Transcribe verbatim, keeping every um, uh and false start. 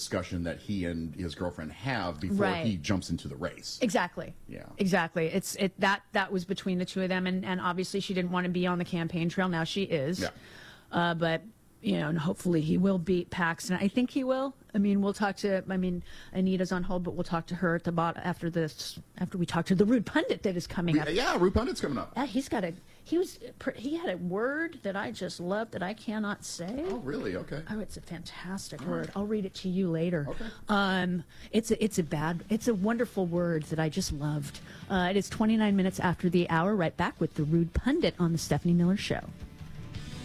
discussion that he and his girlfriend have before Right. he jumps into the race. Exactly. Yeah. Exactly. It's it that that was between the two of them, and and obviously she didn't want to be on the campaign trail. Now she is. Yeah. Uh, but you know, and hopefully he will beat Paxton. I think he will. I mean, we'll talk to. I mean, Anita's on hold, but we'll talk to her at the bot after this. After we talk to the Rude Pundit that is coming up. Yeah, Rude Pundit's coming up. Yeah, he's got a. He was. He had a word that I just love that I cannot say. Oh, really? Okay. Oh, it's a fantastic word. I'll read it to you later. Okay. Um, it's a, it's a bad, it's a wonderful word that I just loved. Uh, it is twenty-nine minutes after the hour. Right back with the Rude Pundit on the Stephanie Miller Show.